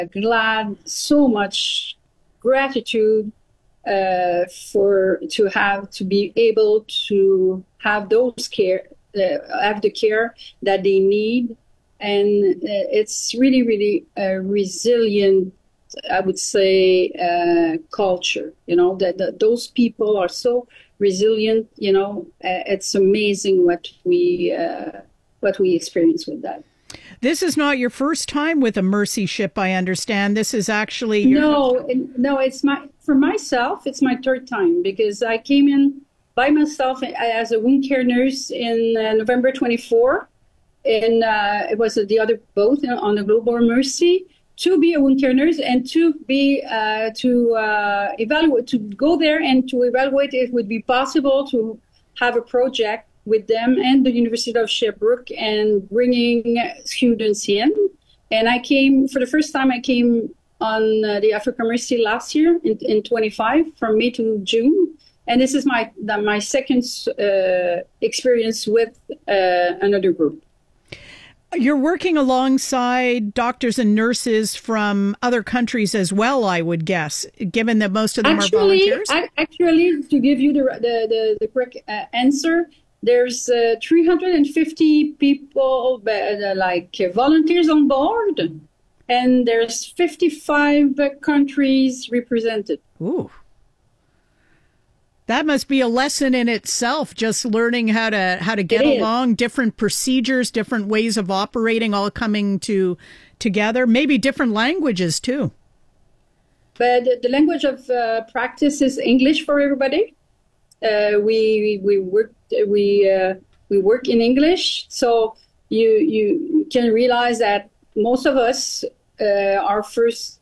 glad, so much gratitude to be able to have those care, have the care that they need, and it's really, really a resilient, I would say, culture. That those people are so resilient. It's amazing what we experience with that. This is not your first time with a Mercy ship, I understand. This is actually no. It's for myself. It's my third time because I came in by myself as a wound care nurse in November 24, and it was the other boat on the Global Mercy to be a wound care nurse and to be evaluate, to go there and to evaluate if it would be possible to have a project with them and the University of Sherbrooke and bringing students in. And I came, for the first time, I came on the Africa Mercy last year in 25, from May to June. And this is my second experience with another group. You're working alongside doctors and nurses from other countries as well, I would guess, given that most of them are volunteers? Actually, to give you the correct answer, there's 350 people, like volunteers on board, and there's 55 countries represented. Ooh. That must be a lesson in itself, just learning how to get along, different procedures, different ways of operating, all coming together, maybe different languages too. But the language of practice is English for everybody. We work in English, so you can realize that most of us our first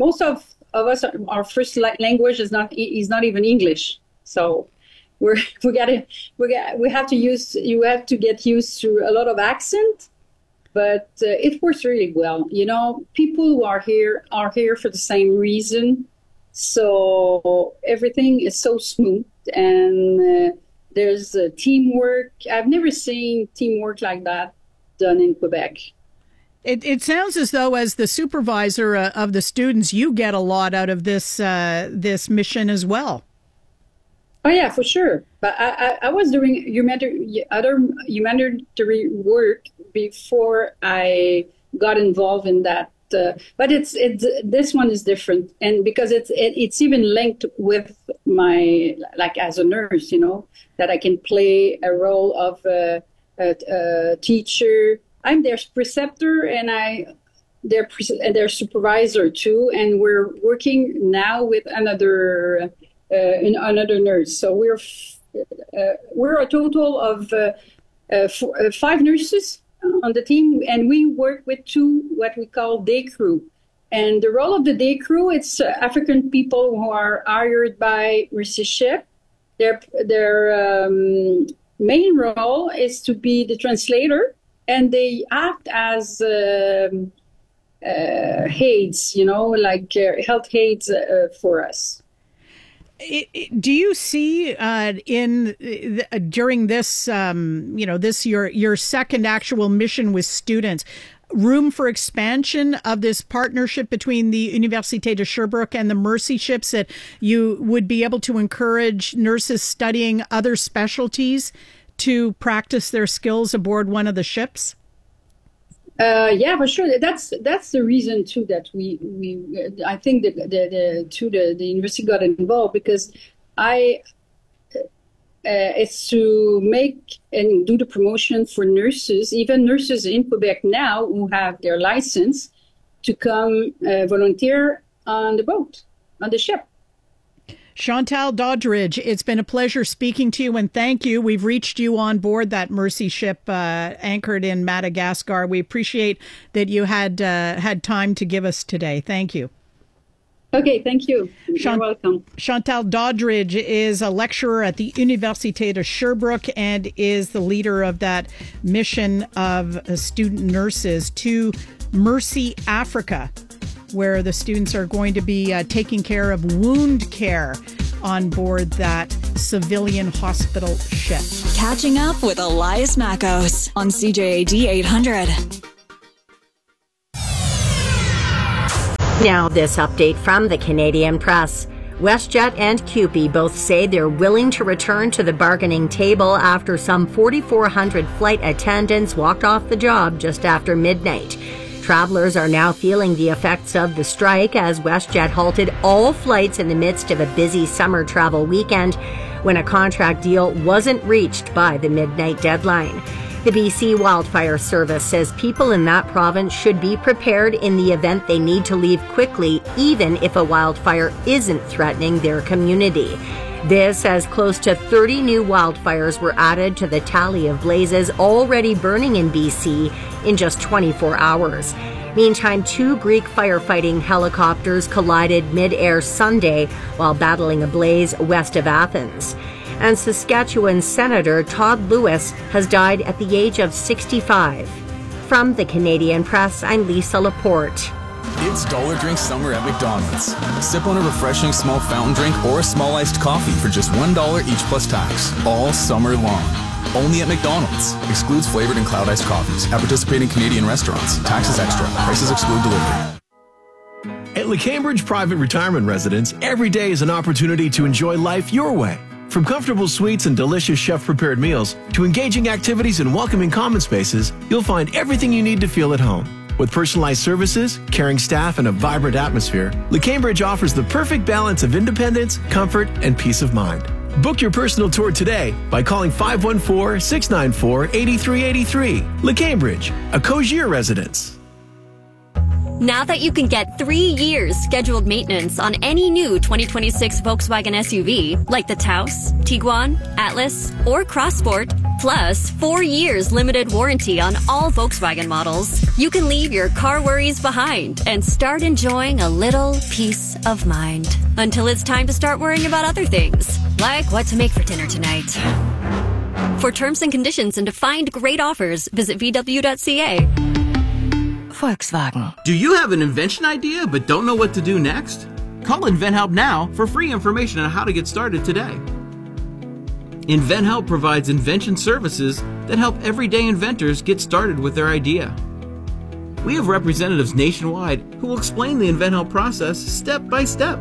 language is not even English. So you have to get used to a lot of accent, but it works really well. People who are here for the same reason. So everything is so smooth, and there's teamwork. I've never seen teamwork like that done in Quebec. It sounds as though, as the supervisor of the students, you get a lot out of this mission as well. Oh yeah, for sure. But I was doing humanitarian work before I got involved in that. But this one is different, and because it's even linked with my, like, as a nurse, that I can play a role of a teacher. I'm their preceptor, and their supervisor too, and we're working now with another nurse. So we're a total of 5 nurses on the team, and we work with 2 what we call day crew. And the role of the day crew, it's African people who are hired by Mercy ship. Their main role is to be the translator, and they act as aides, like health aides for us. Do you see during this, this your second actual mission with students, room for expansion of this partnership between the Université de Sherbrooke and the Mercy ships, that you would be able to encourage nurses studying other specialties to practice their skills aboard one of the ships? Yeah, for sure. That's the reason too that I think that the university got involved, because it's to make and do the promotion for nurses, even nurses in Quebec now who have their license, to come volunteer on the boat, on the ship. Chantal Doddridge, it's been a pleasure speaking to you, and thank you. We've reached you on board that Mercy ship anchored in Madagascar. We appreciate that you had time to give us today. Thank you. Okay, thank you. You're welcome. Chantal Doddridge is a lecturer at the Université de Sherbrooke and is the leader of that mission of student nurses to Mercy Africa, where the students are going to be taking care of wound care on board that civilian hospital ship. Catching up with Elias Mackos on CJAD 800. Now, this update from the Canadian Press. WestJet and CUPE both say they're willing to return to the bargaining table after some 4,400 flight attendants walked off the job just after midnight. Travelers are now feeling the effects of the strike as WestJet halted all flights in the midst of a busy summer travel weekend when a contract deal wasn't reached by the midnight deadline. The BC Wildfire Service says people in that province should be prepared in the event they need to leave quickly, even if a wildfire isn't threatening their community. This as close to 30 new wildfires were added to the tally of blazes already burning in BC in just 24 hours. Meantime, 2 Greek firefighting helicopters collided mid-air Sunday while battling a blaze west of Athens. And Saskatchewan Senator Todd Lewis has died at the age of 65. From the Canadian Press, I'm Lisa Laporte. It's Dollar Drink Summer at McDonald's. Sip on a refreshing small fountain drink or a small iced coffee for just $1 each plus tax, all summer long. Only at McDonald's. Excludes flavored and cloud iced coffees. At participating Canadian restaurants. Taxes extra. Prices exclude delivery. At LeCambridge Private Retirement Residence, every day is an opportunity to enjoy life your way. From comfortable suites and delicious chef-prepared meals to engaging activities and welcoming common spaces, you'll find everything you need to feel at home. With personalized services, caring staff, and a vibrant atmosphere, LeCambridge offers the perfect balance of independence, comfort, and peace of mind. Book your personal tour today by calling 514-694-8383. LeCambridge, a Cogier residence. Now that you can get 3 years scheduled maintenance on any new 2026 Volkswagen SUV, like the Taos, Tiguan, Atlas, or Crossport, plus 4 years limited warranty on all Volkswagen models, you can leave your car worries behind and start enjoying a little peace of mind. Until it's time to start worrying about other things, like what to make for dinner tonight. For terms and conditions and to find great offers, visit VW.ca. Volkswagen. Do you have an invention idea but don't know what to do next? Call InventHelp now for free information on how to get started today. InventHelp provides invention services that help everyday inventors get started with their idea. We have representatives nationwide who will explain the InventHelp process step by step.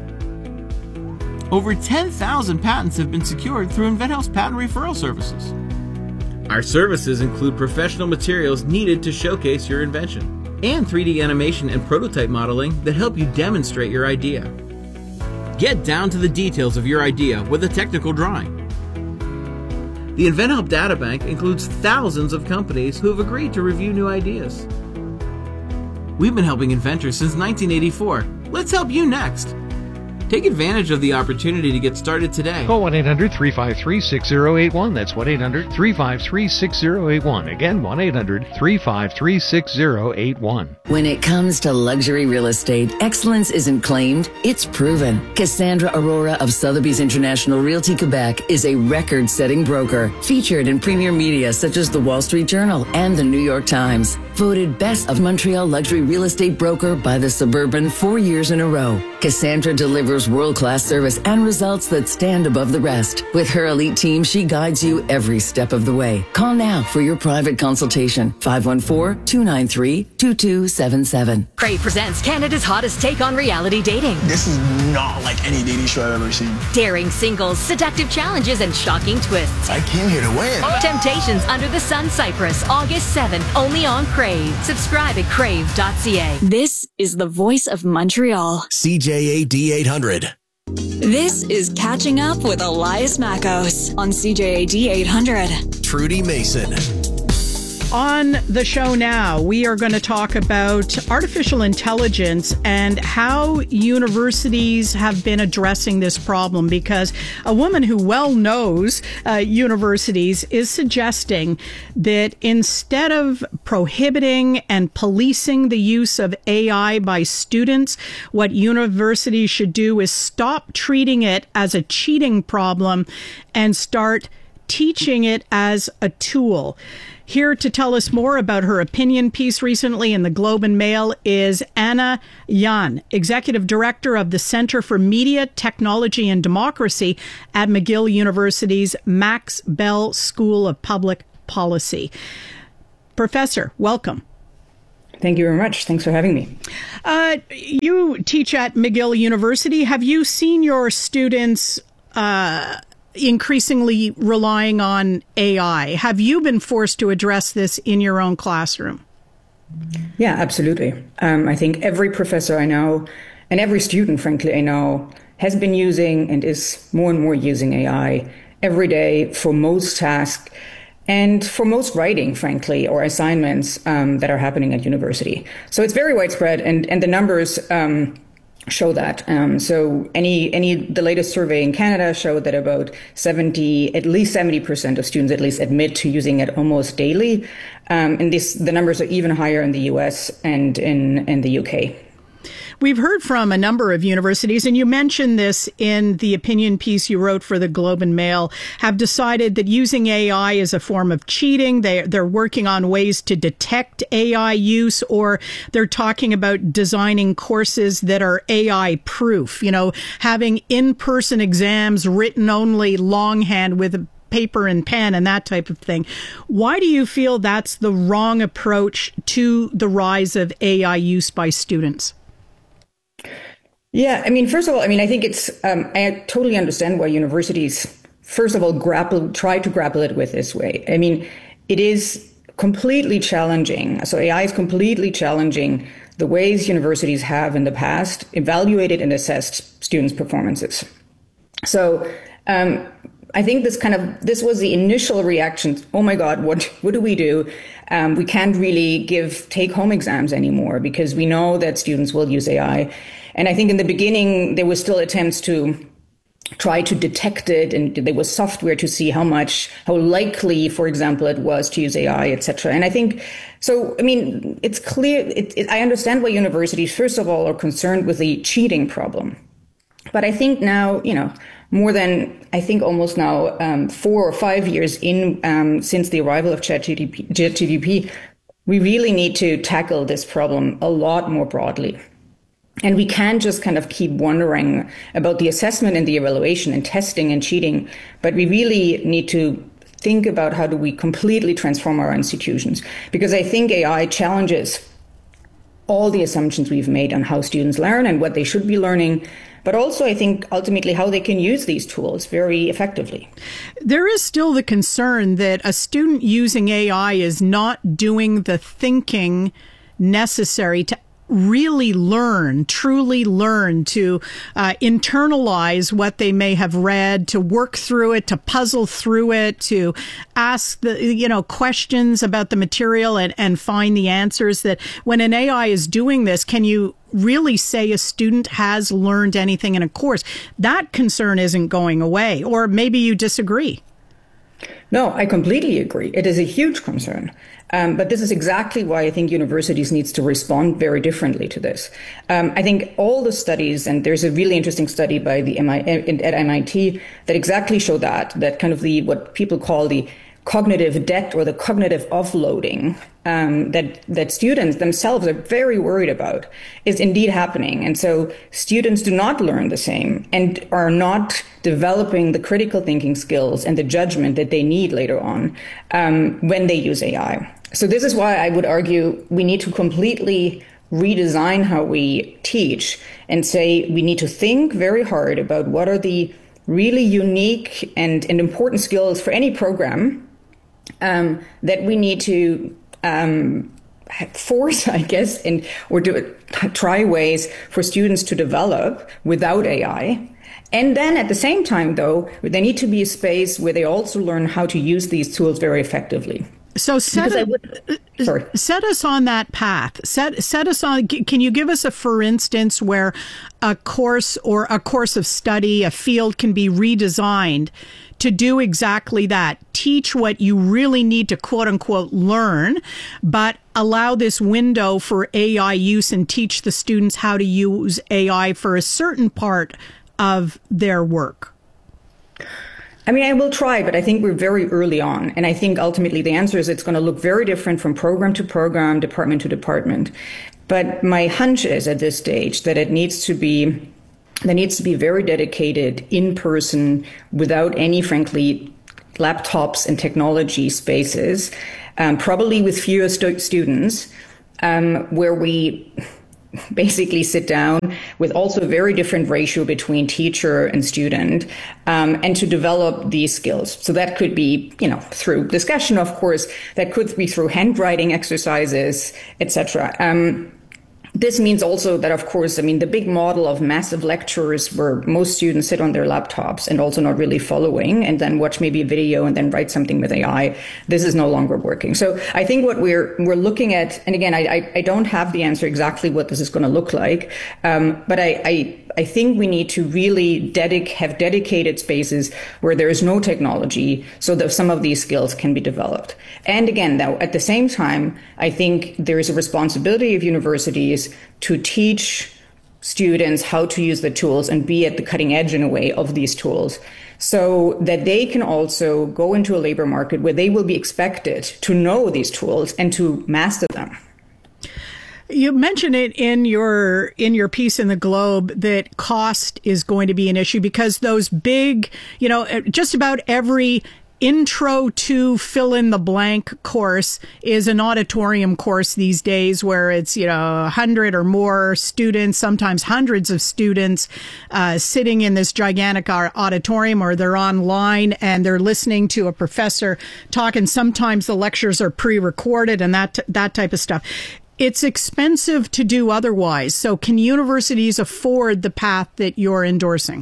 Over 10,000 patents have been secured through InventHelp's patent referral services. Our services include professional materials needed to showcase your invention and 3D animation and prototype modeling that help you demonstrate your idea. Get down to the details of your idea with a technical drawing. The InventHelp Databank includes thousands of companies who have agreed to review new ideas. We've been helping inventors since 1984. Let's help you next. Take advantage of the opportunity to get started today. Call 1-800-353-6081. That's 1-800-353-6081. Again, 1-800-353-6081. When it comes to luxury real estate, excellence isn't claimed, it's proven. Cassandra Aurora of Sotheby's International Realty Quebec is a record-setting broker, featured in premier media such as the Wall Street Journal and the New York Times. Voted Best of Montreal Luxury Real Estate Broker by the Suburban 4 years in a row. Cassandra delivers world-class service and results that stand above the rest. With her elite team, she guides you every step of the way. Call now for your private consultation. 514-293-2277. Crave presents Canada's hottest take on reality dating. This is not like any dating show I've ever seen. Daring singles, seductive challenges, and shocking twists. I came here to win. Temptations Under the Sun Cyprus, August 7th, only on Crave. Subscribe at crave.ca. This is the voice of Montreal. CJAD 800. This is Catching Up with Elias Mackos on CJAD 800. Trudy Mason. On the show now, we are going to talk about artificial intelligence and how universities have been addressing this problem, because a woman who well knows universities is suggesting that instead of prohibiting and policing the use of AI by students, what universities should do is stop treating it as a cheating problem and start teaching it as a tool. Here to tell us more about her opinion piece recently in the Globe and Mail is Anna Yan, Executive Director of the Center for Media, Technology and Democracy at McGill University's Max Bell School of Public Policy. Professor, welcome. Thank you very much. Thanks for having me. You teach at McGill University. Have you seen your students increasingly relying on AI? Have you been forced to address this in your own classroom? Yeah, absolutely. I think every professor I know and every student, frankly, I know has been using and is more and more using AI every day for most tasks and for most writing, frankly, or assignments that are happening at university. So it's very widespread, and the numbers show that. So the latest survey in Canada showed that about at least 70% of students at least admit to using it almost daily. And the numbers are even higher in the US and in the UK. We've heard from a number of universities, and you mentioned this in the opinion piece you wrote for the Globe and Mail, have decided that using AI is a form of cheating. They're working on ways to detect AI use, or they're talking about designing courses that are AI proof, having in-person exams written only longhand with paper and pen and that type of thing. Why do you feel that's the wrong approach to the rise of AI use by students? Yeah, first of all, I think it's, I totally understand why universities, first of all, try to grapple it with this way. It is completely challenging. So AI is completely challenging the ways universities have in the past evaluated and assessed students' performances. So I think this was the initial reaction. Oh my God, what do we do? We can't really give take-home exams anymore because we know that students will use AI. And I think in the beginning, there were still attempts to try to detect it, and there was software to see how likely, for example, it was to use AI, etc. And I think, it's clear, I understand why universities, first of all, are concerned with the cheating problem. But I think now, more than, almost now 4 or 5 years since the arrival of ChatGPT, we really need to tackle this problem a lot more broadly. And we can't just keep wondering about the assessment and the evaluation and testing and cheating, but we really need to think about how do we completely transform our institutions. Because I think AI challenges all the assumptions we've made on how students learn and what they should be learning, but also I think ultimately how they can use these tools very effectively. There is still the concern that a student using AI is not doing the thinking necessary to really truly learn, to internalize what they may have read, to work through it, to puzzle through it, to ask the questions about the material and find the answers. That when an AI is doing this, can you really say a student has learned anything in a course? That concern isn't going away, or maybe you disagree. No, I completely agree. It is a huge concern. But this is exactly why I think universities needs to respond very differently to this. I think all the studies, and there's a really interesting study by at MIT that exactly show that what people call the cognitive debt or the cognitive offloading that students themselves are very worried about is indeed happening. And so students do not learn the same and are not developing the critical thinking skills and the judgment that they need later on when they use AI. So this is why I would argue we need to completely redesign how we teach and say we need to think very hard about what are the really unique and important skills for any program that we need to force, I guess, or try ways for students to develop without AI. And then at the same time, though, there need to be a space where they also learn how to use these tools very effectively. So set us on that path. Set us on. Can you give us for instance, where a course or a course of study, a field can be redesigned to do exactly that? Teach what you really need to quote unquote learn, but allow this window for AI use and teach the students how to use AI for a certain part of their work. I will try, but I think we're very early on. And I think ultimately the answer is it's going to look very different from program to program, department to department. But my hunch is at this stage that there needs to be very dedicated in person, without any, frankly, laptops and technology spaces, probably with fewer students, where we basically sit down with also a very different ratio between teacher and student, and to develop these skills. So that could be, through discussion, of course, that could be through handwriting exercises, etc. This means also that, of course, the big model of massive lectures where most students sit on their laptops and also not really following and then watch maybe a video and then write something with AI, this is no longer working. So I think what we're looking at, and again, I don't have the answer exactly what this is going to look like, but I think we need to really have dedicated spaces where there is no technology so that some of these skills can be developed. And again, though, at the same time, I think there is a responsibility of universities to teach students how to use the tools and be at the cutting edge in a way of these tools, so that they can also go into a labor market where they will be expected to know these tools and to master them. You mentioned it in your piece in the Globe that cost is going to be an issue because those big, just about every intro to fill in the blank course is an auditorium course these days where it's 100 or more students, sometimes hundreds of students sitting in this gigantic auditorium, or they're online and they're listening to a professor talk, and sometimes the lectures are pre-recorded and that type of stuff. It's expensive to do otherwise. So can universities afford the path that you're endorsing?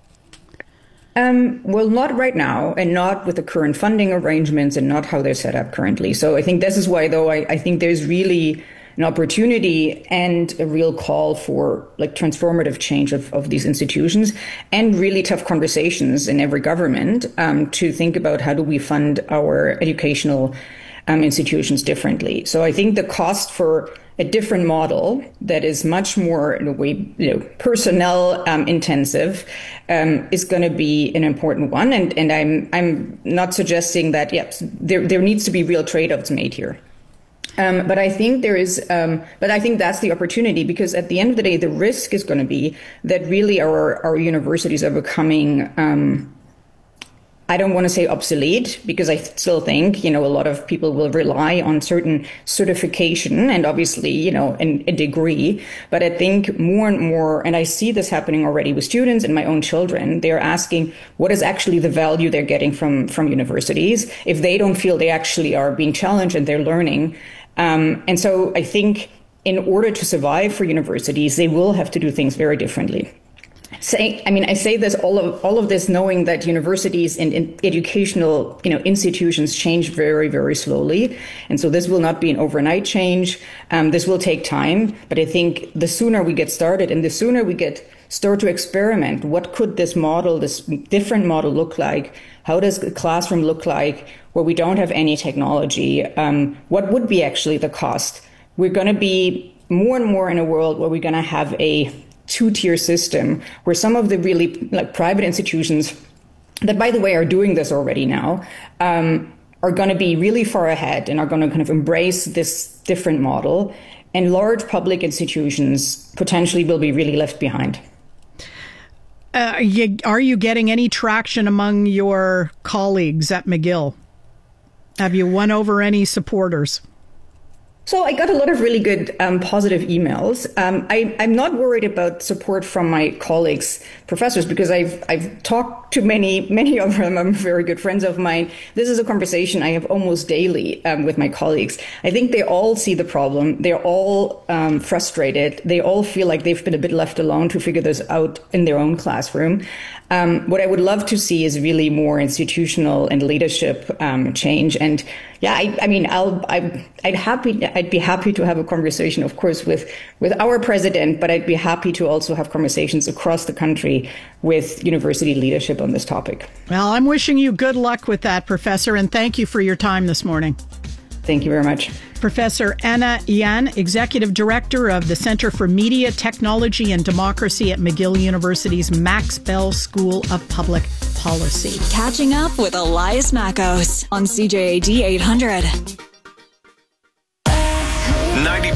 Well, not right now, and not with the current funding arrangements, and not how they're set up currently. So I think this is why, though, I think there's really an opportunity and a real call for transformative change of these institutions, and really tough conversations in every government to think about how do we fund our educational institutions differently. So I think the cost for a different model that is much more, in a way, personnel intensive is going to be an important one. And I'm not suggesting that, there needs to be real trade-offs made here. But I think I think that's the opportunity, because at the end of the day, the risk is going to be that really our universities are becoming, I don't want to say obsolete, because I still think, a lot of people will rely on certain certification and obviously, a degree. But I think more and more, and I see this happening already with students and my own children, they're asking what is actually the value they're getting from universities if they don't feel they actually are being challenged and they're learning. And so I think in order to survive for universities, they will have to do things very differently. I say this all of this knowing that universities and educational institutions change very, very slowly, and so this will not be an overnight change. This will take time, but I think the sooner we get started and the sooner we start to experiment, what could this different model look like? How does a classroom look like where we don't have any technology? What would be actually the cost? We're going to be more and more in a world where we're going to have a two-tier system where some of the really private institutions that, by the way, are doing this already now, are going to be really far ahead and are going to kind of embrace this different model. And large public institutions potentially will be really left behind. Are you getting any traction among your colleagues at McGill? Have you won over any supporters? So I got a lot of really good positive emails. I'm not worried about support from my colleagues, professors, because I've talked to many of them. I'm very good friends of mine. This is a conversation I have almost daily with my colleagues. I think they all see the problem. They're all frustrated. They all feel like they've been a bit left alone to figure this out in their own classroom. What I would love to see is really more institutional and leadership change. And I'd be happy to have a conversation, of course, with our president, but I'd be happy to also have conversations across the country with university leadership on this topic. Well, I'm wishing you good luck with that, Professor, and thank you for your time this morning. Thank you very much. Professor Anna Yan, Executive Director of the Center for Media, Technology and Democracy at McGill University's Max Bell School of Public Policy. Catching up with Elias Mackos on CJAD 800.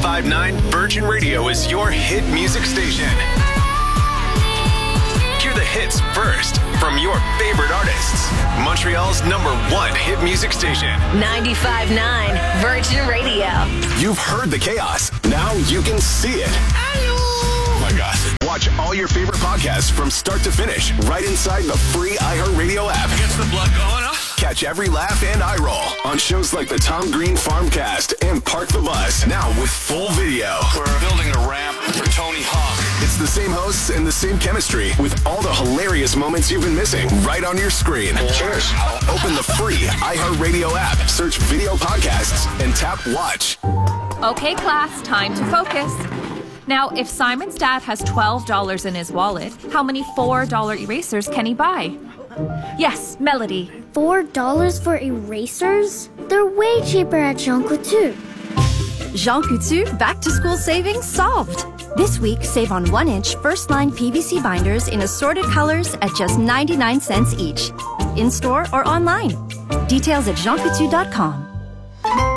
95.9 Virgin Radio is your hit music station. Hear the hits first from your favorite artists. Montreal's #1 hit music station. 95.9 Virgin Radio. You've heard the chaos. Now you can see it. Oh my God. Watch all your favorite podcasts from start to finish right inside the free iHeartRadio app. Gets the blood going, huh? Catch every laugh and eye roll on shows like the Tom Green Farmcast and Park the Bus. Now with full video. We're building a ramp for Tony Hawk. It's the same hosts and the same chemistry with all the hilarious moments you've been missing right on your screen. Cheers. Open the free iHeartRadio app, search video podcasts, and tap watch. Okay, class, time to focus. Now, if Simon's dad has $12 in his wallet, how many $4 erasers can he buy? Yes, Melody. $4 for erasers? They're way cheaper at Jean Coutu. Jean Coutu back-to-school savings solved. This week, save on 1-inch first-line PVC binders in assorted colors at just 99 cents each. In-store or online. Details at jeancoutu.com.